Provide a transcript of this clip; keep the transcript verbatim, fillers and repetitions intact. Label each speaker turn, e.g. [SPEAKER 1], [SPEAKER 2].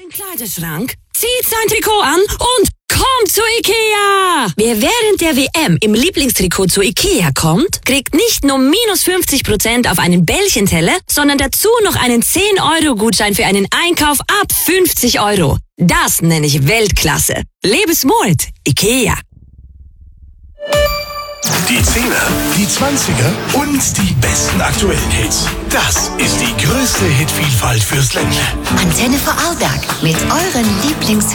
[SPEAKER 1] den Kleiderschrank, zieht sein Trikot an und kommt zu Ikea! Wer während der W M im Lieblingstrikot zu Ikea kommt, kriegt nicht nur minus fünfzig Prozent auf einen Bällchenteller, sondern dazu noch einen zehn Euro Gutschein für einen Einkauf ab fünfzig Euro. Das nenne ich Weltklasse. Lebensmut, Ikea.
[SPEAKER 2] Die Zehner, die Zwanziger und die besten aktuellen Hits. Das ist die größte Hitvielfalt fürs Ländle.
[SPEAKER 3] Antenne Vorarlberg mit euren Lieblingshits.